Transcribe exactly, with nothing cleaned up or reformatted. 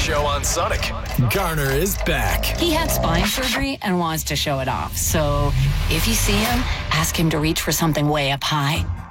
Show on Sonic. Garner is back. He had spine surgery and wants to show it off. So if you see him, ask him to reach for something way up high.